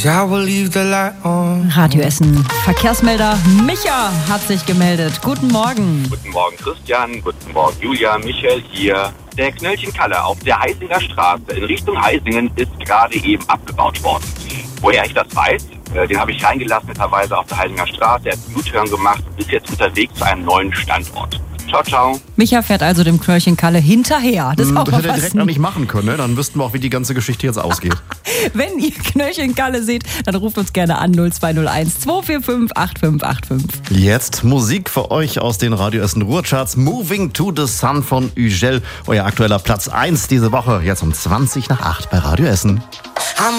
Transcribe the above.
I will leave the light on. Radio Essen. Verkehrsmelder Micha hat sich gemeldet. Guten Morgen. Guten Morgen Christian, guten Morgen Julia, Michael hier. Der Knöllchen Kalle auf der Heisinger Straße in Richtung Heisingen ist gerade eben abgebaut worden. Woher ich das weiß, den habe ich reingelassen, netterweise auf der Heisinger Straße. Er hat einen U-Turn gemacht und ist jetzt unterwegs zu einem neuen Standort. Ciao, ciao. Micha fährt also dem Knöllchen Kalle hinterher. Das ist auch Das mal hätte er was. direkt noch nicht machen können, ne? Dann wüssten wir auch, wie die ganze Geschichte jetzt ausgeht. Wenn ihr Knöllchen Kalle seht, dann ruft uns gerne an 0201 245 8585. Jetzt Musik für euch aus den Radio Essen Ruhrcharts. Moving to the Sun von Ugel. Euer aktueller Platz 1 diese Woche. Jetzt um 20 nach 8 bei Radio Essen.